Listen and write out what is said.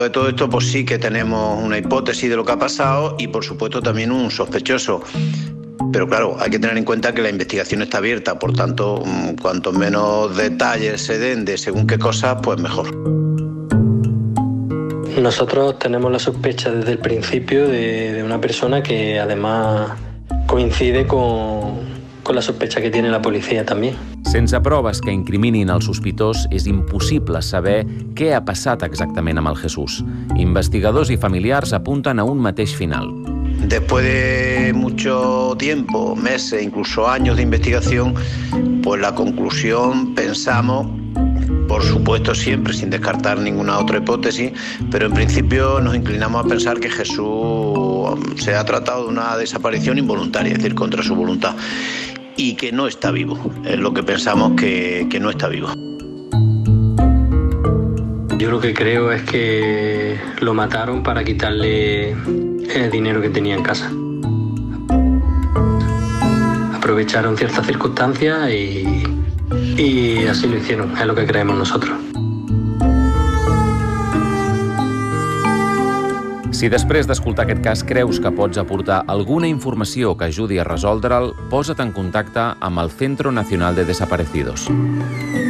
De todo esto, pues sí que tenemos una hipótesis de lo que ha pasado y, por supuesto, también un sospechoso. Pero claro, hay que tener en cuenta que la investigación está abierta, por tanto, cuanto menos detalles se den de según qué cosas, pues mejor. Nosotros tenemos la sospecha desde el principio de una persona que además coincide con la sospecha que tiene la policia també. Sense proves que incriminin el sospitós, és impossible saber què ha passat exactament amb el Jesús. Investigadors i familiars apunten a un mateix final. Después de mucho tiempo, meses, incluso años de investigación, pues la conclusión, pensamos, por supuesto siempre sin descartar ninguna otra hipótesis, pero en principio nos inclinamos a pensar que Jesús se ha tratado de una desaparición involuntaria, es decir, contra su voluntad, y que no está vivo. Es lo que pensamos que no está vivo. Yo lo que creo es que lo mataron para quitarle el dinero que tenía en casa. Aprovecharon ciertas circunstancias y así lo hicieron, es lo que creemos nosotros. Si després d'escoltar aquest cas creus que pots aportar alguna informació que ajudi a resoldre'l, posa't en contacte amb el Centro Nacional de Desaparecidos.